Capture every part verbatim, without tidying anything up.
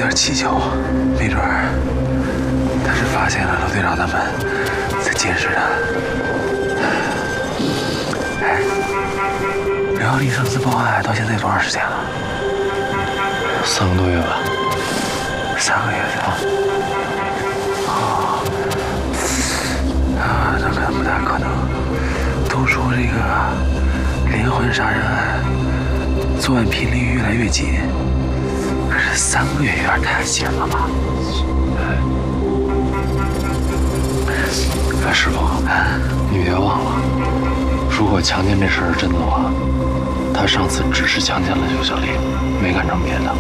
点蹊跷，没准儿他是发现了罗队长他们在监视他。哎，然后离上次报案到现在多长时间了？ 三个多月吧。 三个月了。哦，啊，那可能不大可能。都说这个连环杀人案作案频率越来越紧，可是三个月有点太紧了吧？ 哎，师傅，你别忘了，如果强奸这事儿是真的话，他上次只是强奸了邱小丽，没干成别的。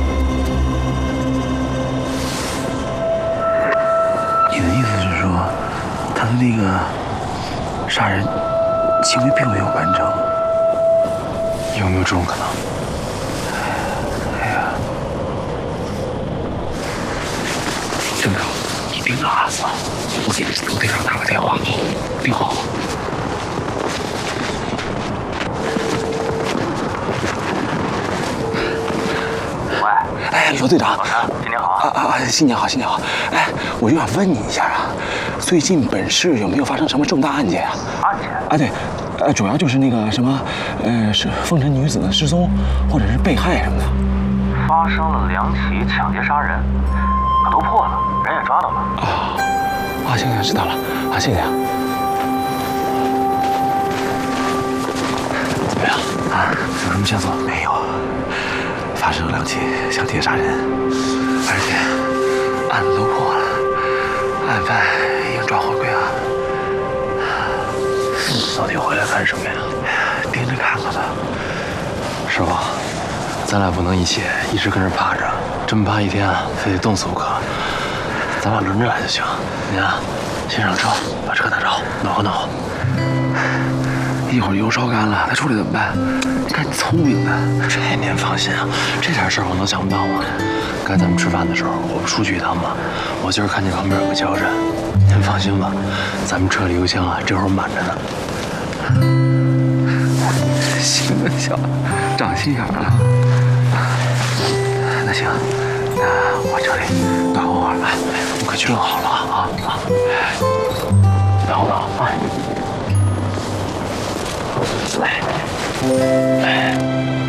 你的意思是说，他的那个杀人行为并没有完成？ 有没有这种可能？ 哎呀，郑哥，你盯着案子，我给罗队长打个电话，盯好。喂，哎，罗队长， 老陈，新年好啊！ 啊啊！新年好，新年好！哎，我就想问你一下啊，最近本市有没有发生什么重大案件啊？ 案件？ 啊，对，呃，主要就是那个什么，呃，是风尘女子的失踪，或者是被害什么的。 发生了两起抢劫杀人，可都破了，人也抓到了。 啊啊，行行，知道了，啊，谢谢啊。怎么样啊？有什么线索？没有，发生了两起抢劫杀人，而且案子都破了，案犯已经抓获归案了。 到底回来干什么呀？ 盯着看看吧。 师傅，咱俩不能一起一直跟这趴着，真趴一天非得冻死不可。咱俩轮着来就行。您啊，先上车，把车打着，暖和暖和。 一会儿油烧干了，他出来怎么办？你看你聪明的。 这您放心啊，这点事儿我能想不到吗？该咱们吃饭的时候，我不出去一趟吗？我今儿看见旁边有个加油站，您放心吧，咱们车里油箱啊，这会儿满着呢。 行啊，小子，长心眼了。那行，那我这里暖和会儿，哎，我可去弄好了啊啊！暖和暖和啊！来，哎。